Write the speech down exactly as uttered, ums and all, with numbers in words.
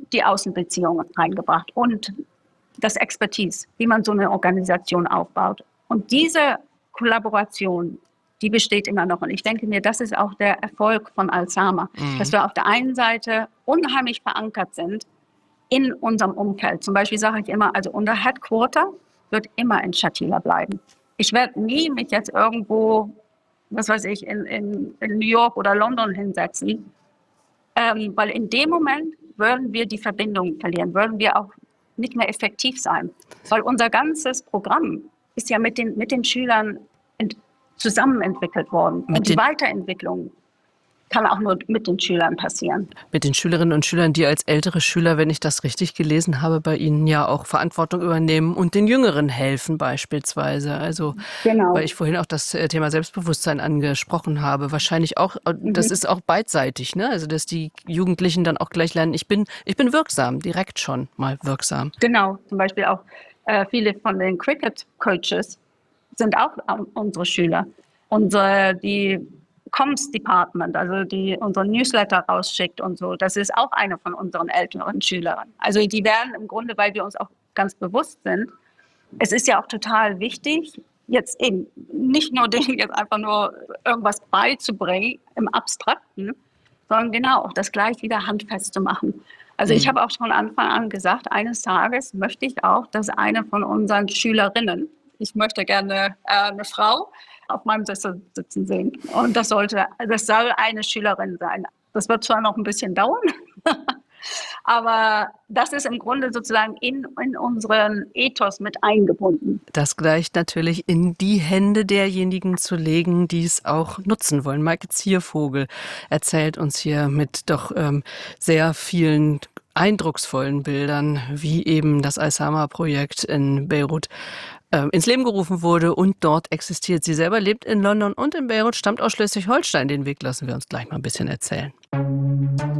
die Außenbeziehungen reingebracht und das Expertise, wie man so eine Organisation aufbaut. Und diese Kollaboration, die besteht immer noch. Und ich denke mir, das ist auch der Erfolg von Alzama, mhm. dass wir auf der einen Seite unheimlich verankert sind in unserem Umfeld. Zum Beispiel sage ich immer, also unser Headquarter wird immer in Shatila bleiben. Ich werde nie mich jetzt irgendwo, was weiß ich, in, in, in New York oder London hinsetzen, ähm, weil in dem Moment würden wir die Verbindung verlieren, würden wir auch nicht mehr effektiv sein. Weil unser ganzes Programm ist ja mit den, mit den Schülern ent, zusammen entwickelt worden. Mit und die Weiterentwicklung kann auch nur mit den Schülern passieren. Mit den Schülerinnen und Schülern, die als ältere Schüler, wenn ich das richtig gelesen habe, bei Ihnen ja auch Verantwortung übernehmen und den Jüngeren helfen beispielsweise. Also, genau. Weil ich vorhin auch das Thema Selbstbewusstsein angesprochen habe. Wahrscheinlich auch, mhm. das ist auch beidseitig, ne? Also, dass die Jugendlichen dann auch gleich lernen, ich bin, ich bin wirksam, direkt schon mal wirksam. Genau, zum Beispiel auch äh, viele von den Cricket-Coaches sind auch äh, unsere Schüler. Unsere, die Comms Department, also die unseren Newsletter rausschickt und so, das ist auch eine von unseren älteren Schülern. Also die werden im Grunde, weil wir uns auch ganz bewusst sind, es ist ja auch total wichtig, jetzt eben nicht nur denen jetzt einfach nur irgendwas beizubringen im Abstrakten, sondern genau auch das gleich wieder handfest zu machen. Also mhm. ich habe auch schon von Anfang an gesagt, eines Tages möchte ich auch, dass eine von unseren Schülerinnen, ich möchte gerne äh, eine Frau, auf meinem Sessel sitzen sehen. Und das sollte, das soll eine Schülerin sein. Das wird zwar noch ein bisschen dauern, aber das ist im Grunde sozusagen in, in unseren Ethos mit eingebunden. Das gleich natürlich in die Hände derjenigen zu legen, die es auch nutzen wollen. Maike Ziervogel erzählt uns hier mit doch ähm, sehr vielen eindrucksvollen Bildern, wie eben das Alzama-Projekt in Beirut äh, ins Leben gerufen wurde und dort existiert. Sie selber lebt in London und in Beirut, stammt aus Schleswig-Holstein. Den Weg lassen wir uns gleich mal ein bisschen erzählen.